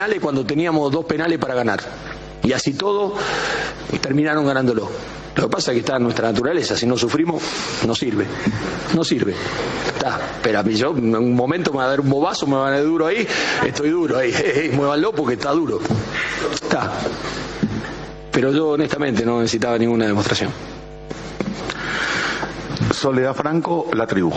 cuando teníamos 2 penales para ganar. Y así todo, terminaron ganándolo. Lo que pasa es que está en nuestra naturaleza, si no sufrimos, no sirve. No sirve. Está. Pero a mí yo, en un momento me va a dar un bobazo, me van a dar duro ahí, estoy duro ahí. Muévanlo porque está duro. Está. Pero yo honestamente no necesitaba ninguna demostración. Soledad Franco, La Tribu.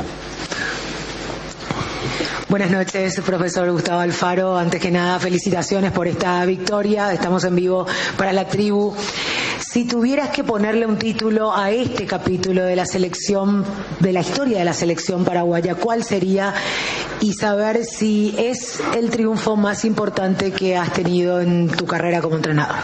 Buenas noches, profesor Gustavo Alfaro. Antes que nada, felicitaciones por esta victoria. Estamos en vivo para La Tribu. Si tuvieras que ponerle un título a este capítulo de la selección, de la historia de la selección paraguaya, ¿cuál sería? Y saber si es el triunfo más importante que has tenido en tu carrera como entrenador.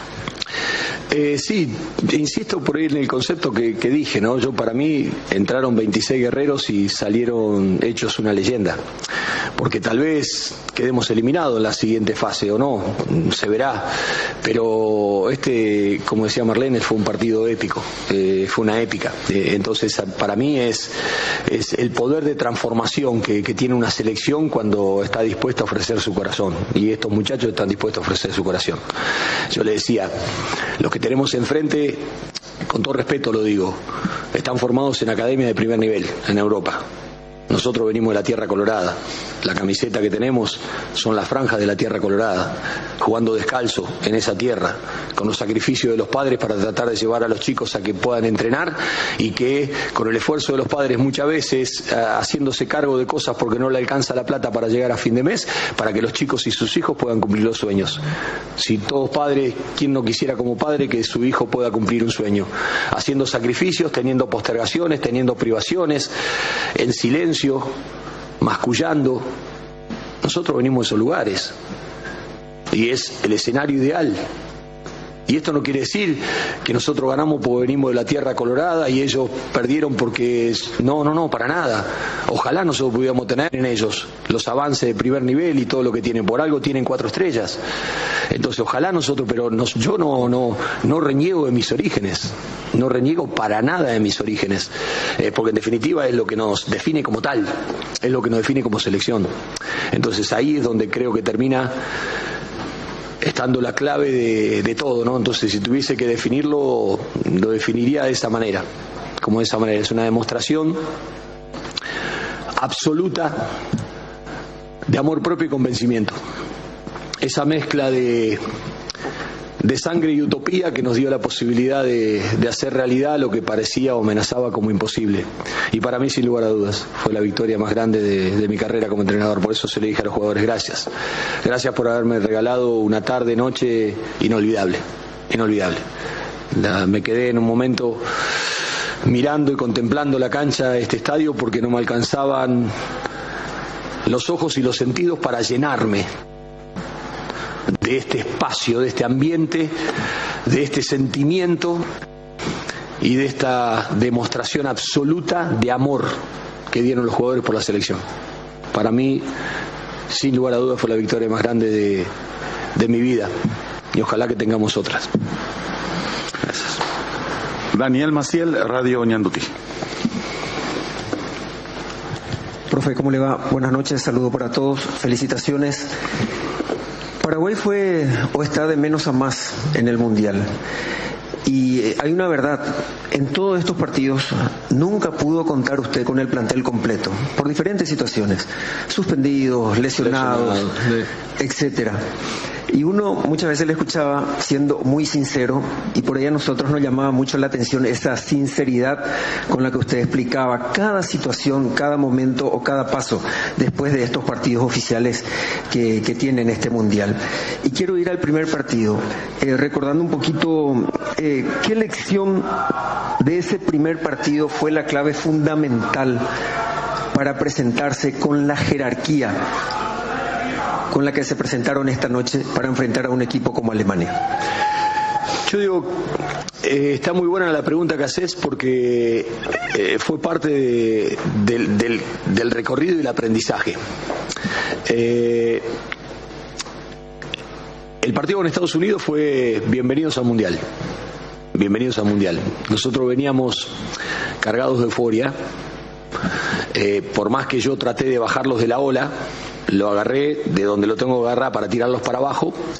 Sí, insisto por ahí en el concepto que dije, ¿no? Para mí entraron 26 guerreros y salieron hechos una leyenda. Porque tal vez quedemos eliminados en la siguiente fase o no, se verá. Pero como decía Marlene, fue un partido épico, fue una épica. Entonces, para mí es el poder de transformación que tiene una selección cuando está dispuesta a ofrecer su corazón. Y estos muchachos están dispuestos a ofrecer su corazón. Yo le decía, los que tenemos enfrente, con todo respeto lo digo, están formados en academias de primer nivel en Europa. Nosotros venimos de la Tierra Colorada. La camiseta que tenemos son las franjas de la Tierra Colorada, jugando descalzo en esa tierra, con los sacrificios de los padres para tratar de llevar a los chicos a que puedan entrenar y que con el esfuerzo de los padres muchas veces haciéndose cargo de cosas porque no le alcanza la plata para llegar a fin de mes, para que los chicos y sus hijos puedan cumplir los sueños. Si todos padres, ¿quién no quisiera como padre que su hijo pueda cumplir un sueño? Haciendo sacrificios, teniendo postergaciones, teniendo privaciones, en silencio, mascullando. Nosotros venimos de esos lugares y es el escenario ideal. Y esto no quiere decir que nosotros ganamos porque venimos de la Tierra Colorada y ellos perdieron porque... No, para nada. Ojalá nosotros pudiéramos tener en ellos los avances de primer nivel y todo lo que tienen. Por algo tienen 4 estrellas. Entonces ojalá nosotros, pero yo no reniego de mis orígenes. No reniego para nada de mis orígenes. Porque en definitiva es lo que nos define como tal. Es lo que nos define como selección. Entonces ahí es donde creo que termina estando la clave de todo, ¿no? Entonces, si tuviese que definirlo, lo definiría de esa manera, como de esa manera. Es una demostración absoluta de amor propio y convencimiento. Esa mezcla de sangre y utopía que nos dio la posibilidad de hacer realidad lo que parecía o amenazaba como imposible. Y para mí, sin lugar a dudas, fue la victoria más grande de mi carrera como entrenador. Por eso se le dije a los jugadores, gracias. Gracias por haberme regalado una tarde, noche inolvidable. Inolvidable. Me quedé en un momento mirando y contemplando la cancha de este estadio porque no me alcanzaban los ojos y los sentidos para llenarme de este espacio, de este ambiente, de este sentimiento y de esta demostración absoluta de amor que dieron los jugadores por la selección. Para mí, sin lugar a dudas, fue la victoria más grande de mi vida y ojalá que tengamos otras. Gracias. Daniel Maciel, Radio Ñandutí. Profe, ¿cómo le va? Buenas noches, saludo para todos, felicitaciones. Paraguay fue o está de menos a más en el Mundial. Y hay una verdad, en todos estos partidos nunca pudo contar usted con el plantel completo, por diferentes situaciones, suspendidos, lesionados, etcétera. Y uno muchas veces le escuchaba siendo muy sincero, y por ahí a nosotros nos llamaba mucho la atención esa sinceridad con la que usted explicaba cada situación, cada momento o cada paso después de estos partidos oficiales que tienen este Mundial. Y quiero ir al primer partido, recordando un poquito qué lección de ese primer partido fue la clave fundamental para presentarse con la jerarquía con la que se presentaron esta noche para enfrentar a un equipo como Alemania. Yo digo, está muy buena la pregunta que haces porque fue parte del recorrido y el aprendizaje. El partido con Estados Unidos fue bienvenidos al Mundial. Bienvenidos al Mundial. Nosotros veníamos cargados de euforia. Por más que yo traté de bajarlos de la ola, lo agarré de donde lo tengo que agarrar para tirarlos para abajo